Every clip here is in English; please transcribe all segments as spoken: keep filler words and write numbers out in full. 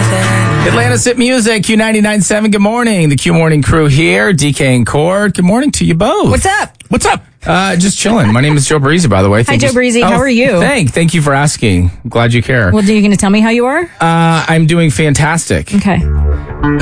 anything. Atlanta's Hit Music, Q ninety-nine point seven. Good morning. The Q Morning crew here, D K and Cord. Good morning to you both. What's up? What's up? Uh, just chilling. My name is Joe Breezy, by the way. Thank Hi, you. Joe Breezy. Oh, how are you? Thank, thank you for asking. I'm glad you care. Well, are you going to tell me how you are? Uh, I'm doing fantastic. Okay. Ooh,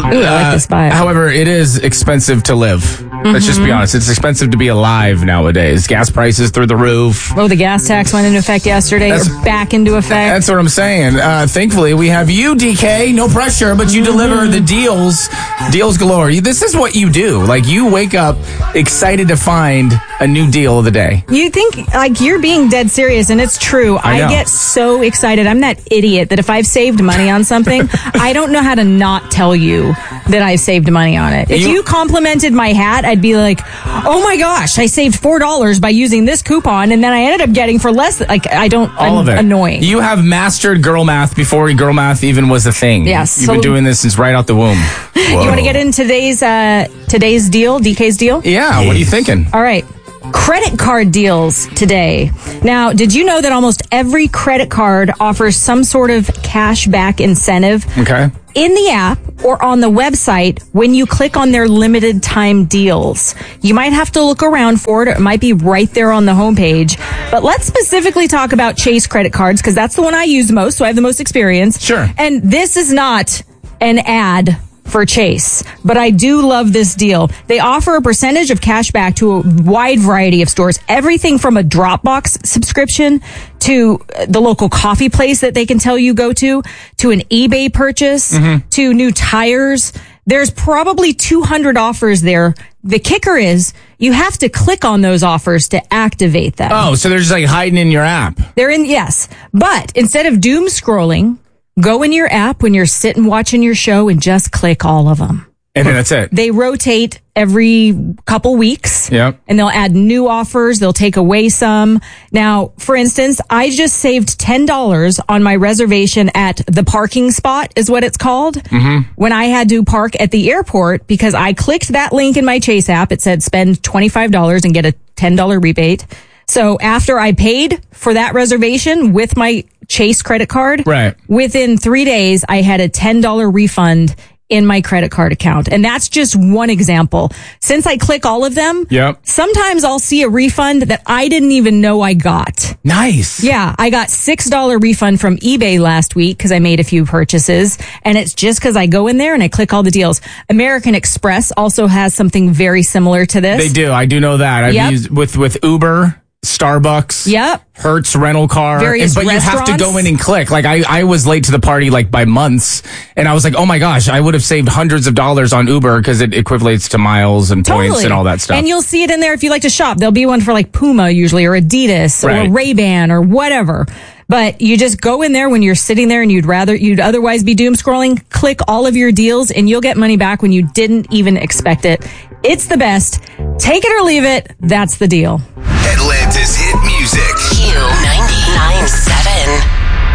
I like this vibe. However, it is expensive to live. Mm-hmm. Let's just be honest. It's expensive to be alive nowadays. Gas prices through the roof. Oh, the gas tax went into effect yesterday. That's, or back into effect. That's what I'm saying. Uh, thankfully, we have you, D K. No pressure, but you mm-hmm. deliver the deals. Deals galore. This is what you do. Like, you wake up excited to find a new deal of the day. You think, like, you're being dead serious, and it's true. I, I get so excited. I'm that idiot that if I've saved money on something, I don't know how to not tell you that I saved money on it. If you, you complimented my hat, I'd be like, oh my gosh, I saved four dollars by using this coupon, and then I ended up getting for less. Like, I don't, all I'm of it. Annoying. You have mastered girl math before girl math even was a thing. Yes. You've so, been doing this since right out the womb. You want to get into today's, uh, today's deal, D K's deal? Yeah, yes. What are you thinking? All right. Credit card deals today. Now, did you know that almost every credit card offers some sort of cash back incentive? Okay. In the app or on the website when you click on their limited time deals. You might have to look around for it. It might be right there on the homepage. But let's specifically talk about Chase credit cards because that's the one I use the most, so I have the most experience. Sure. And this is not an ad for Chase, but I do love this deal. They offer a percentage of cash back to a wide variety of stores, everything from a Dropbox subscription to the local coffee place that they can tell you go to, to an eBay purchase, mm-hmm. to new tires. There's probably two hundred offers there. The kicker is you have to click on those offers to activate them. Oh, so they're just like hiding in your app. They're in, yes. But instead of doom scrolling, go in your app when you're sitting watching your show and just click all of them. And then that's it. They rotate every couple weeks. Yep. And they'll add new offers. They'll take away some. Now, for instance, I just saved ten dollars on my reservation at the parking spot is what it's called. Mm-hmm. When I had to park at the airport because I clicked that link in my Chase app. It said spend twenty-five dollars and get a ten dollars rebate. So after I paid for that reservation with my Chase credit card, right, within three days, I had a ten dollars refund in my credit card account. And that's just one example. Since I click all of them, yep. sometimes I'll see a refund that I didn't even know I got. Nice. Yeah, I got six dollars refund from eBay last week because I made a few purchases. And it's just because I go in there and I click all the deals. American Express also has something very similar to this. They do. I do know that. I've yep. used with, with Uber, Starbucks, yep, Hertz rental car, various and, but restaurants. You have to go in and click. Like I, I was late to the party like by months, and I was like, oh my gosh, I would have saved hundreds of dollars on Uber because it equates to miles and totally. points and all that stuff. And you'll see it in there if you like to shop. There'll be one for like Puma usually, or Adidas, right. or Ray-Ban, or whatever. But you just go in there when you're sitting there and you'd rather, you'd otherwise be doom scrolling, click all of your deals and you'll get money back when you didn't even expect it. It's the best. Take it or leave it. That's the deal. Atlanta's Hit Music. Q ninety-nine point seven.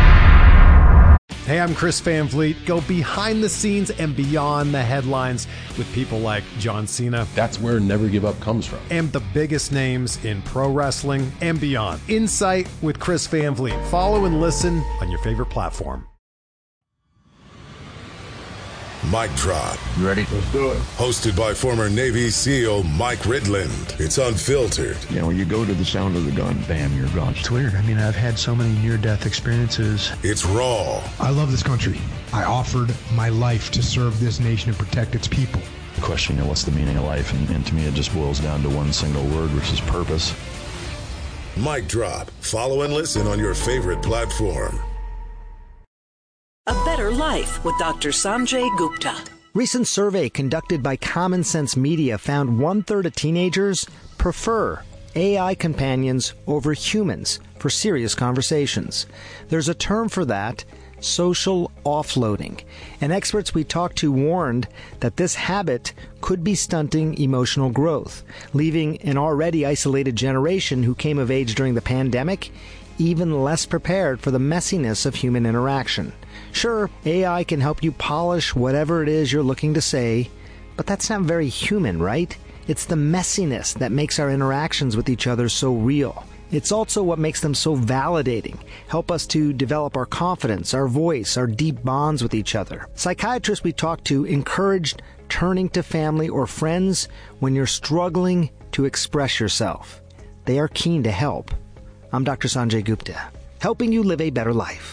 Hey, I'm Chris Van Vliet. Go behind the scenes and beyond the headlines with people like John Cena. That's where Never Give Up comes from. And the biggest names in pro wrestling and beyond. Insight with Chris Van Vliet. Follow and listen on your favorite platform. Mic Drop. You ready? Let's do it. Hosted by former Navy SEAL Mike Ridland. It's unfiltered. You know, when you go to the sound of the gun, bam, you're gone. It's weird. I mean, I've had so many near-death experiences. It's raw. I love this country. I offered my life to serve this nation and protect its people. The question, you know, what's the meaning of life? And, and to me, it just boils down to one single word, which is purpose. Mic Drop. Follow and listen on your favorite platform. A Better Life with Doctor Sanjay Gupta. Recent survey conducted by Common Sense Media found one-third of teenagers prefer A I companions over humans for serious conversations. There's a term for that, social offloading. And experts we talked to warned that this habit could be stunting emotional growth, leaving an already isolated generation who came of age during the pandemic even less prepared for the messiness of human interaction. Sure, A I can help you polish whatever it is you're looking to say, but that's not very human, right? It's the messiness that makes our interactions with each other so real. It's also what makes them so validating, help us to develop our confidence, our voice, our deep bonds with each other. Psychiatrists we talked to encouraged turning to family or friends when you're struggling to express yourself. They are keen to help. I'm Doctor Sanjay Gupta, helping you live a better life.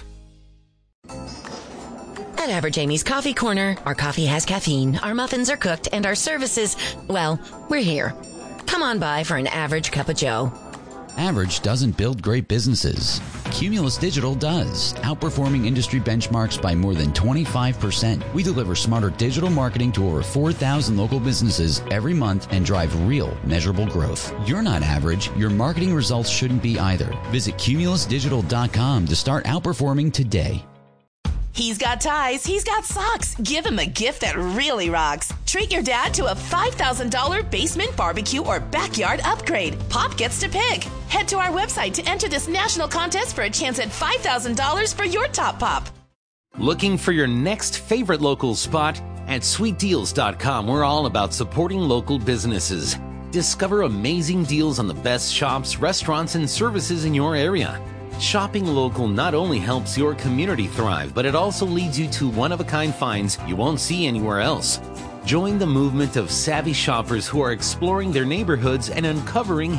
At Average Amy's Coffee Corner, our coffee has caffeine, our muffins are cooked, and our services, well, we're here. Come on by for an average cup of joe. Average doesn't build great businesses. Cumulus Digital does, outperforming industry benchmarks by more than twenty-five percent. We deliver smarter digital marketing to over four thousand local businesses every month and drive real, measurable growth. You're not average. Your marketing results shouldn't be either. Visit cumulus digital dot com to start outperforming today. He's got ties, he's got socks. Give him a gift that really rocks. Treat your dad to a five thousand dollars basement barbecue or backyard upgrade. Pop gets to pick. Head to our website to enter this national contest for a chance at five thousand dollars for your top pop. Looking for your next favorite local spot? At sweet deals dot com, we're all about supporting local businesses. Discover amazing deals on the best shops, restaurants, and services in your area. Shopping local not only helps your community thrive, but it also leads you to one-of-a-kind finds you won't see anywhere else. Join the movement of savvy shoppers who are exploring their neighborhoods and uncovering